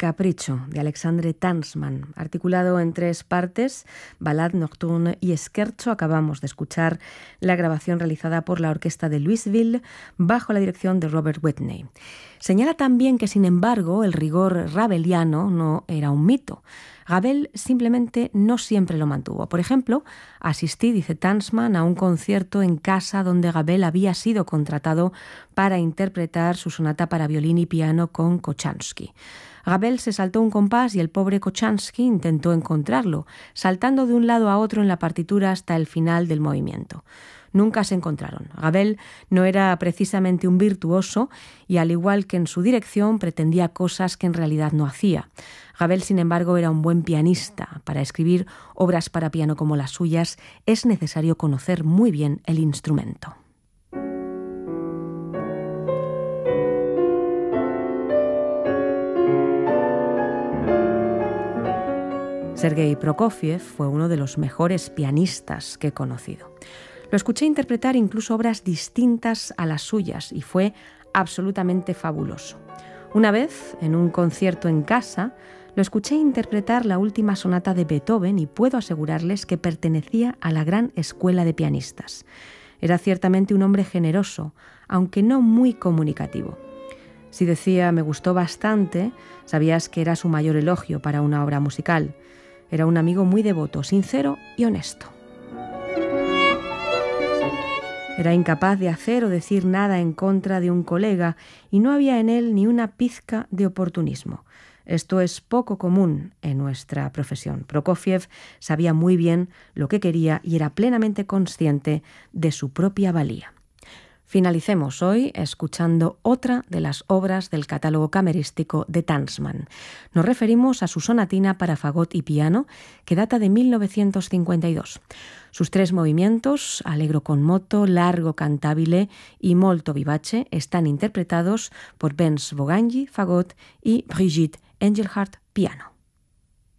Capricho, de Alexandre Tansman, articulado en 3 partes, Ballade Nocturne y Scherzo. Acabamos de escuchar la grabación realizada por la orquesta de Louisville bajo la dirección de Robert Whitney. Señala también que, sin embargo, el rigor rabeliano no era un mito. Ravel simplemente no siempre lo mantuvo. Por ejemplo, asistí, dice Tansman, a un concierto en casa donde Ravel había sido contratado para interpretar su sonata para violín y piano con Kochanski. Ravel se saltó un compás y el pobre Kochanski intentó encontrarlo, saltando de un lado a otro en la partitura hasta el final del movimiento. Nunca se encontraron. Ravel no era precisamente un virtuoso y, al igual que en su dirección, pretendía cosas que en realidad no hacía. Ravel, sin embargo, era un buen pianista. Para escribir obras para piano como las suyas es necesario conocer muy bien el instrumento. Sergei Prokofiev fue uno de los mejores pianistas que he conocido. Lo escuché interpretar incluso obras distintas a las suyas y fue absolutamente fabuloso. Una vez, en un concierto en casa, lo escuché interpretar la última sonata de Beethoven y puedo asegurarles que pertenecía a la gran escuela de pianistas. Era ciertamente un hombre generoso, aunque no muy comunicativo. Si decía «me gustó bastante», sabías que era su mayor elogio para una obra musical. Era un amigo muy devoto, sincero y honesto. Era incapaz de hacer o decir nada en contra de un colega y no había en él ni una pizca de oportunismo. Esto es poco común en nuestra profesión. Prokofiev sabía muy bien lo que quería y era plenamente consciente de su propia valía. Finalicemos hoy escuchando otra de las obras del catálogo camerístico de Tansman. Nos referimos a su sonatina para fagot y piano, que data de 1952. Sus 3 movimientos, allegro con moto, largo cantabile y molto vivace, están interpretados por Ben Svoganyi, fagot, y Brigitte Engelhardt, piano.